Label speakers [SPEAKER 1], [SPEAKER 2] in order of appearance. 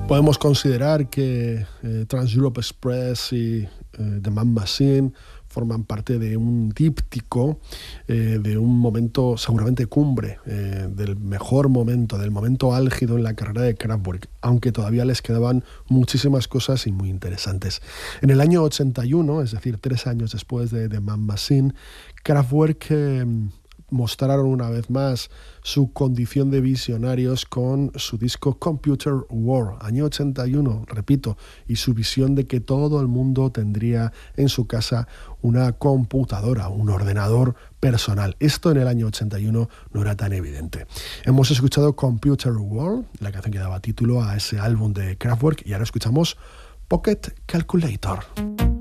[SPEAKER 1] Podemos considerar que Trans-Europe Express y The Man Machine forman parte de un díptico, de un momento seguramente cumbre, del mejor momento, del momento álgido en la carrera de Kraftwerk, aunque todavía les quedaban muchísimas cosas y muy interesantes. En el año 81, es decir, 3 años después de The Man Machine, Kraftwerk mostraron una vez más su condición de visionarios con su disco Computer War, año 81, repito, y su visión de que todo el mundo tendría en su casa una computadora, un ordenador personal. Esto en el año 81 no era tan evidente. Hemos escuchado Computer War, la canción que daba título a ese álbum de Kraftwerk, y ahora escuchamos Pocket Calculator.